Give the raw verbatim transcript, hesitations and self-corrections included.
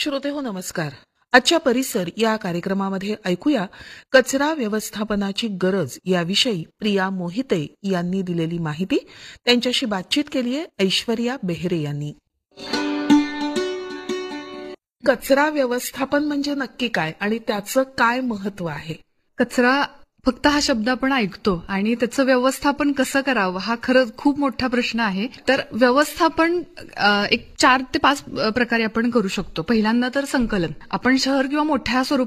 श्रोतेहो नमस्कार. आजच्या परिसर या कार्यक्रमामध्ये ऐकूया कचरा व्यवस्थापनाची गरज याविषयी प्रिया मोहिते यांनी दिलेली माहिती. त्यांच्याशी बातचीत केली आहे ऐश्वर्या बेहरे यांनी. कचरा व्यवस्थापन म्हणजे नक्की काय आणि त्याचं काय महत्व आहे? कचरा फक्त हा शब्द आपण ऐकतो आणि त्याचं व्यवस्थापन कसं करावं हा खरंच खूप मोठा प्रश्न आहे. तर व्यवस्थापन एक चार ते पाच प्रकारे आपण करू शकतो. पहिल्यांदा तर संकलन. आपण शहर किंवा मोठ्या स्वरूपात